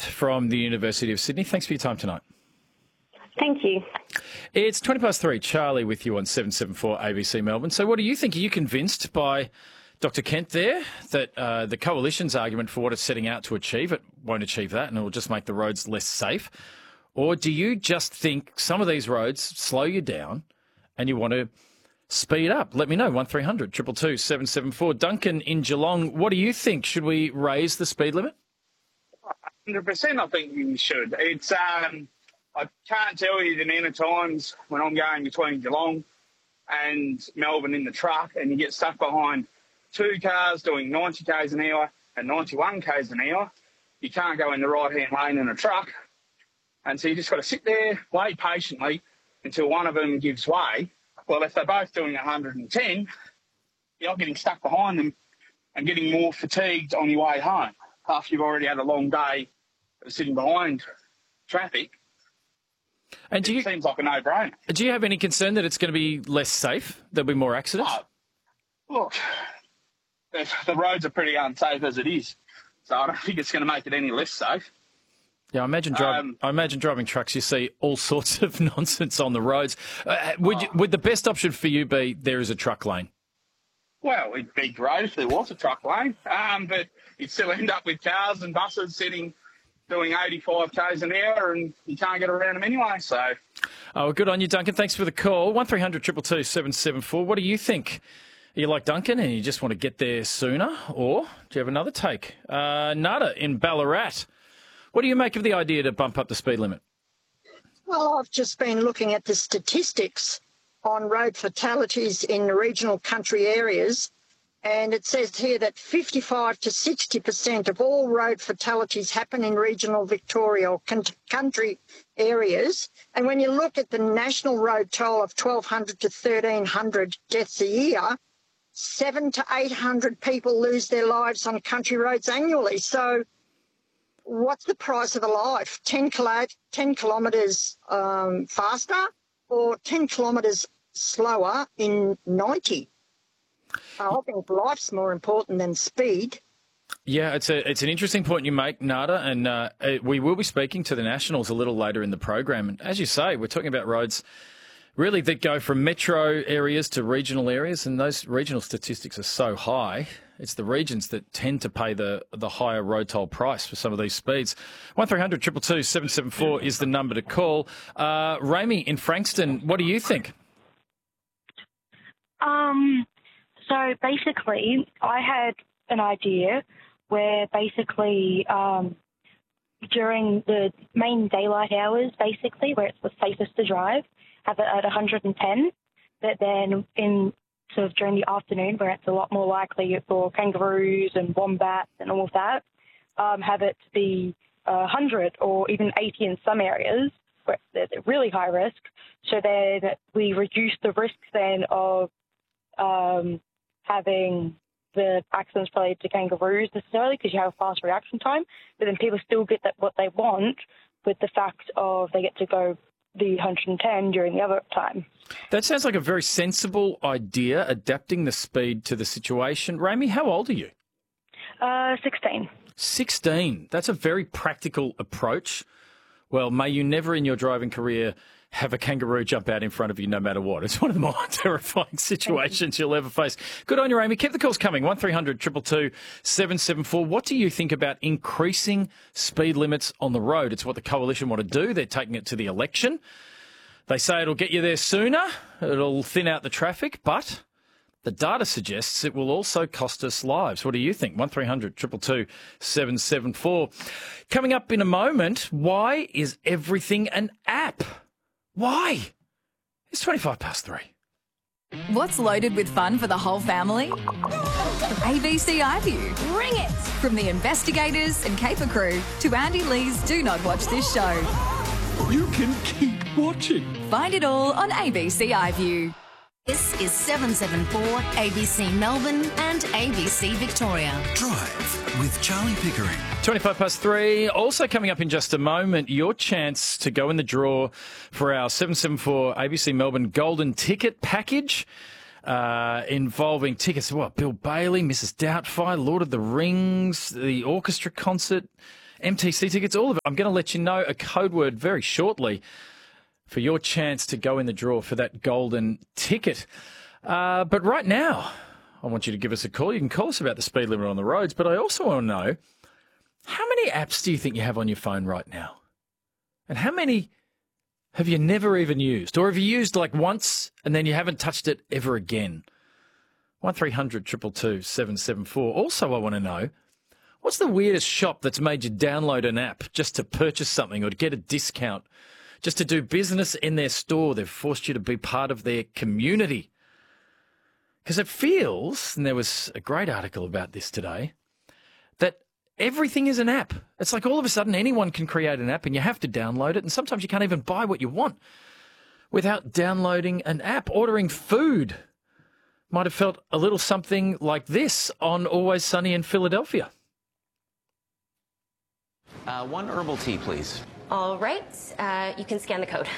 from the University of Sydney. Thanks for your time tonight. Thank you. It's 3:20. Charlie with you on 774 ABC Melbourne. So what do you think? Are you convinced by Dr. Kent there that the Coalition's argument for what it's setting out to achieve, it won't achieve that and it will just make the roads less safe? Or do you just think some of these roads slow you down and you want to speed up? Let me know, 1300 222 774. Duncan in Geelong, what do you think? Should we raise the speed limit? 100% I think you should. It's I can't tell you the amount of times when I'm going between Geelong and Melbourne in the truck and you get stuck behind two cars doing 90 k's an hour and 91 k's an hour. You can't go in the right-hand lane in a truck. And so you just got to sit there, wait patiently until one of them gives way. Well, if they're both doing 110, you're getting stuck behind them and getting more fatigued on your way home after you've already had a long day of sitting behind traffic. And it seems like a no-brainer. Do you have any concern that it's going to be less safe? There'll be more accidents? Look, the roads are pretty unsafe as it is, so I don't think it's going to make it any less safe. Yeah, I imagine driving trucks, you see all sorts of nonsense on the roads. Would the best option for you be there is a truck lane? Well, it'd be great if there was a truck lane, but you'd still end up with cars and buses doing 85 k's an hour and you can't get around them anyway. So, oh, good on you, Duncan. Thanks for the call. 1300 222 774. What do you think? Are you like Duncan and you just want to get there sooner, or do you have another take? Nada in Ballarat. What do you make of the idea to bump up the speed limit? Well, I've just been looking at the statistics on road fatalities in regional country areas, and it says here that 55 to 60% of all road fatalities happen in regional Victoria or country areas. And when you look at the national road toll of 1,200 to 1,300 deaths a year, 700 to 800 people lose their lives on country roads annually. So what's the price of a life? 10 kilometres faster or 10 kilometres slower in 90? I think life's more important than speed. Yeah, it's an interesting point you make, Nada, and we will be speaking to the Nationals a little later in the program. And as you say, we're talking about roads really that go from metro areas to regional areas, and those regional statistics are so high. It's the regions that tend to pay the higher road toll price for some of these speeds. 1300 222 774 is the number to call. Rami in Frankston, what do you think? So basically, I had an idea where basically during the main daylight hours, basically, where it's the safest to drive, have it at 110, but then in sort of during the afternoon, where it's a lot more likely for kangaroos and wombats and all of that, have it to be 100 or even 80 in some areas where there's a really high risk. So then we reduce the risk then of having the accidents related to kangaroos necessarily because you have a fast reaction time, but then people still get what they want with the fact of they get to go the 110 during the other time. That sounds like a very sensible idea, adapting the speed to the situation. Rami, how old are you? 16. 16. That's a very practical approach. Well, may you never in your driving career have a kangaroo jump out in front of you no matter what. It's one of the more terrifying situations you'll ever face. Good on you, Amy. Keep the calls coming. 1300 222 774. What do you think about increasing speed limits on the road? It's what the Coalition want to do. They're taking it to the election. They say it'll get you there sooner. It'll thin out the traffic, but the data suggests it will also cost us lives. What do you think? 1300 222 774. Coming up in a moment, why is everything an app? Why? It's 3. What's loaded with fun for the whole family? ABC iView. Bring it! From the investigators and caper crew to Andy Lee's Do Not Watch This Show. You can keep watching. Find it all on ABC iView. This is 774 ABC Melbourne and ABC Victoria. Drive with Charlie Pickering. 3. Also coming up in just a moment, your chance to go in the draw for our 774 ABC Melbourne Golden Ticket Package involving tickets to Bill Bailey, Mrs. Doubtfire, Lord of the Rings, the orchestra concert, MTC tickets, all of it. I'm going to let you know a code word very shortly for your chance to go in the draw for that golden ticket. But right now, I want you to give us a call. You can call us about the speed limit on the roads, but I also want to know, how many apps do you think you have on your phone right now? And how many have you never even used? Or have you used like once and then you haven't touched it ever again? 1300 222 774. Also, I want to know, what's the weirdest shop that's made you download an app just to purchase something or to get a discount, just to do business in their store? They've forced you to be part of their community. Because it feels, and there was a great article about this today, that everything is an app. It's like all of a sudden anyone can create an app and you have to download it, and sometimes you can't even buy what you want without downloading an app. Ordering food might have felt a little something like this on Always Sunny in Philadelphia. One herbal tea, please. All right. You can scan the code.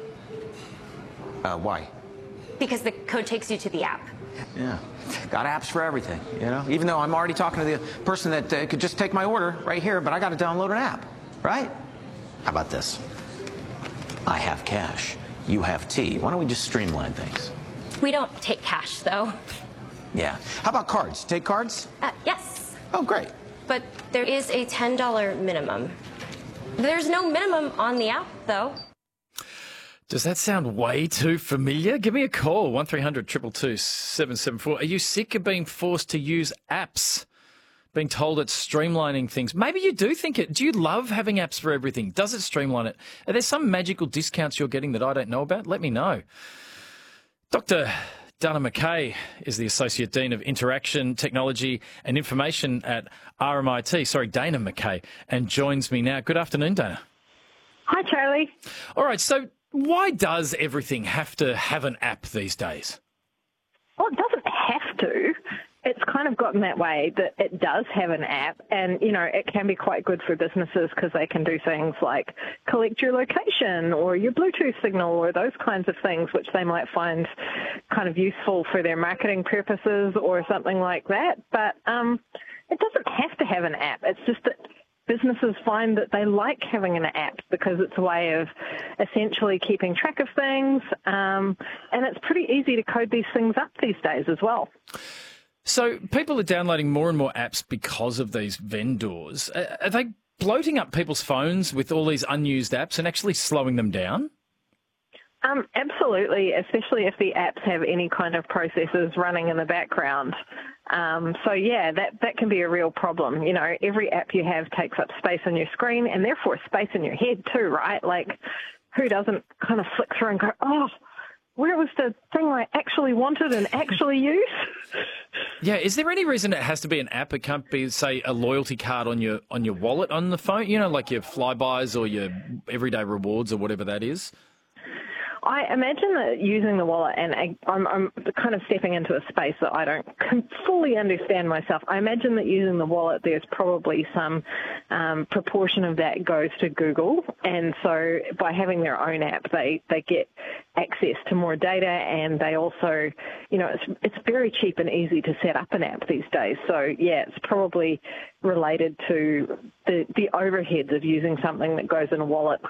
Why? Because the code takes you to the app. Yeah, got apps for everything, you know? Even though I'm already talking to the person that could just take my order right here, but I got to download an app, right? How about this? I have cash. You have tea. Why don't we just streamline things? We don't take cash, though. Yeah. How about cards? Take cards? Yes. Oh, great. But there is a $10 minimum. There's no minimum on the app, though. Does that sound way too familiar? Give me a call, 1300 222 774. Are you sick of being forced to use apps? Being told it's streamlining things? Maybe you do think it. Do you love having apps for everything? Does it streamline it? Are there some magical discounts you're getting that I don't know about? Let me know. Dr. Dana McKay is the Associate Dean of Interaction, Technology and Information at RMIT. Sorry, Dana McKay, and joins me now. Good afternoon, Dana. Hi, Charlie. All right, so why does everything have to have an app these days? Well, it doesn't have to. It's kind of gotten that way that it does have an app, and, you know, it can be quite good for businesses because they can do things like collect your location or your Bluetooth signal or those kinds of things, which they might find kind of useful for their marketing purposes or something like that. But it doesn't have to have an app. It's just that businesses find that they like having an app because it's a way of essentially keeping track of things, and it's pretty easy to code these things up these days as well. So people are downloading more and more apps because of these vendors. Are they bloating up people's phones with all these unused apps and actually slowing them down? Absolutely, especially if the apps have any kind of processes running in the background. So, yeah, that can be a real problem. You know, every app you have takes up space on your screen and therefore space in your head too, right? Like, who doesn't kind of flick through and go, oh, where was the thing I actually wanted and actually used? Yeah, is there any reason it has to be an app? It can't be, say, a loyalty card on your wallet on the phone, you know, like your Flybys or your Everyday Rewards or whatever that is? I imagine that using the wallet, and I'm kind of stepping into a space that I don't fully understand myself. I imagine that using the wallet, there's probably some proportion of that goes to Google. And so by having their own app, they get access to more data, and they also, you know, it's very cheap and easy to set up an app these days. So, yeah, it's probably related to the overheads of using something that goes in a wallet.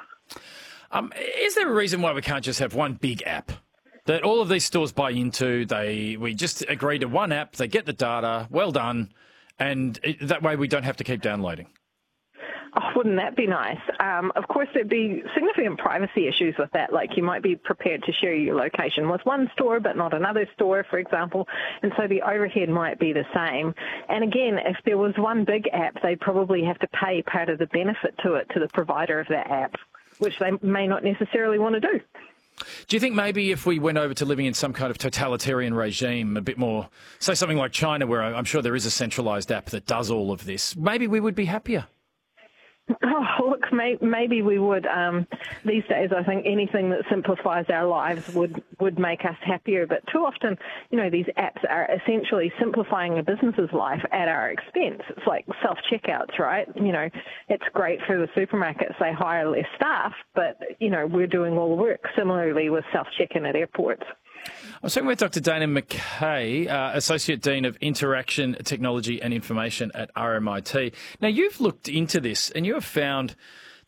Is there a reason why we can't just have one big app that all of these stores buy into? We just agree to one app, they get the data, well done, and that way we don't have to keep downloading. Oh, wouldn't that be nice? Of course, there'd be significant privacy issues with that. Like, you might be prepared to share your location with one store but not another store, for example, and so the overhead might be the same. And again, if there was one big app, they'd probably have to pay part of the benefit to it to the provider of that app, which they may not necessarily want to do. Do you think maybe if we went over to living in some kind of totalitarian regime, a bit more, say something like China, where I'm sure there is a centralised app that does all of this, maybe we would be happier? Oh, look, maybe we would. These days, I think anything that simplifies our lives would make us happier. But too often, you know, these apps are essentially simplifying a business's life at our expense. It's like self-checkouts, right? You know, it's great for the supermarkets. They hire less staff, but, you know, we're doing all the work. Similarly with self-check-in at airports. I'm speaking with Dr. Dana McKay, Associate Dean of Interaction, Technology and Information at RMIT. Now, you've looked into this and you have found